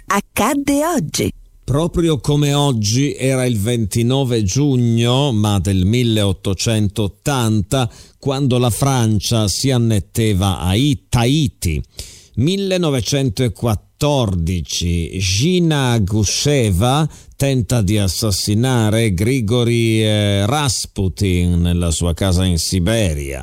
accadde oggi. Proprio come oggi era il 29 giugno, ma del 1880, quando la Francia si annetteva a Tahiti. 1914, Gina Gusheva tenta di assassinare Grigori Rasputin nella sua casa in Siberia.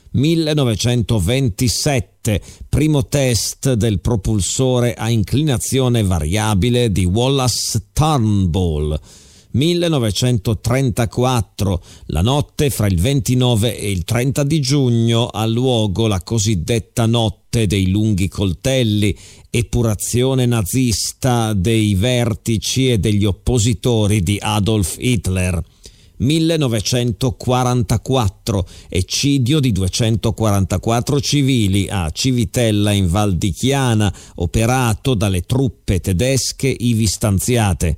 1927, primo test del propulsore a inclinazione variabile di Wallace Turnbull. 1934, la notte fra il 29 e il 30 di giugno ha luogo la cosiddetta notte dei lunghi coltelli, epurazione nazista dei vertici e degli oppositori di Adolf Hitler. 1944, eccidio di 244 civili a Civitella in Val di Chiana, operato dalle truppe tedesche ivi stanziate.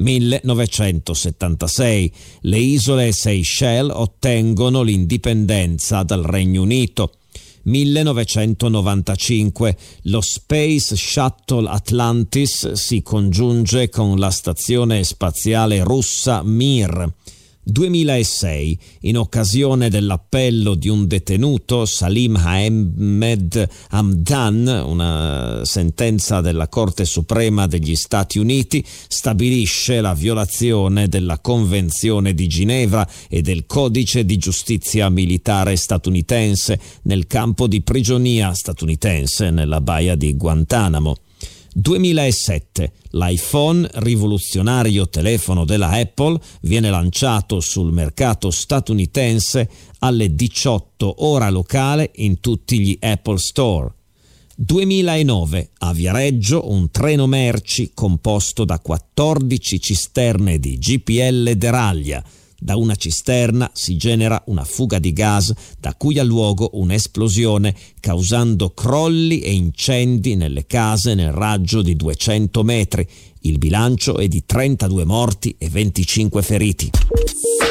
1976, le isole Seychelles ottengono l'indipendenza dal Regno Unito. 1995, lo Space Shuttle Atlantis si congiunge con la stazione spaziale russa Mir. 2006, in occasione dell'appello di un detenuto, Salim Ahmed Hamdan, una sentenza della Corte Suprema degli Stati Uniti stabilisce la violazione della Convenzione di Ginevra e del Codice di giustizia militare statunitense nel campo di prigionia statunitense nella baia di Guantanamo. 2007, l'iPhone, rivoluzionario telefono della Apple, viene lanciato sul mercato statunitense alle 18 ora locale in tutti gli Apple Store. 2009, a Viareggio, un treno merci composto da 14 cisterne di GPL Deraglia. Da una cisterna si genera una fuga di gas da cui ha luogo un'esplosione, causando crolli e incendi nelle case nel raggio di 200 metri. Il bilancio è di 32 morti e 25 feriti.